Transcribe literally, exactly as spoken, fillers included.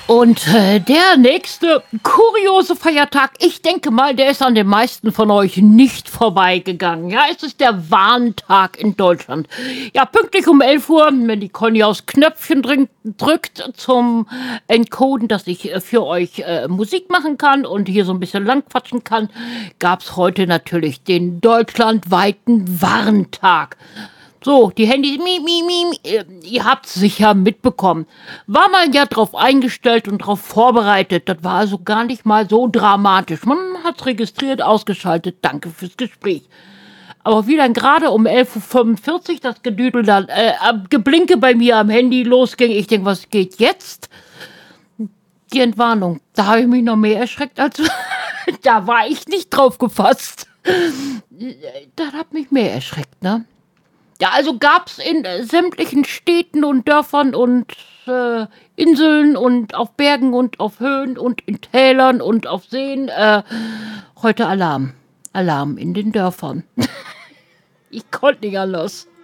Und äh, der nächste kuriose Feiertag, ich denke mal, der ist an den meisten von euch nicht vorbeigegangen. Ja, es ist der Warntag in Deutschland. Ja, pünktlich um elf Uhr, wenn die Conny aufs Knöpfchen drück, drückt zum Encoden, dass ich äh, für euch äh, Musik machen kann und hier so ein bisschen langquatschen kann, gab es heute natürlich den deutschlandweiten Warntag. So, die Handys, mi, mi, mi, ihr habt es sicher mitbekommen. War man ja drauf eingestellt und drauf vorbereitet. Das war also gar nicht mal so dramatisch. Man hat es registriert, ausgeschaltet. Danke fürs Gespräch. Aber wie dann gerade um elf Uhr fünfundvierzig das Gedüdel dann, äh, Geblinke bei mir am Handy losging, ich denke, was geht jetzt? Die Entwarnung. Da habe ich mich noch mehr erschreckt, als da war ich nicht drauf gefasst. Das hat mich mehr erschreckt, ne? Ja, also gab es in äh, sämtlichen Städten und Dörfern und äh, Inseln und auf Bergen und auf Höhen und in Tälern und auf Seen äh, heute Alarm. Alarm in den Dörfern. Ich konnte nicht anders.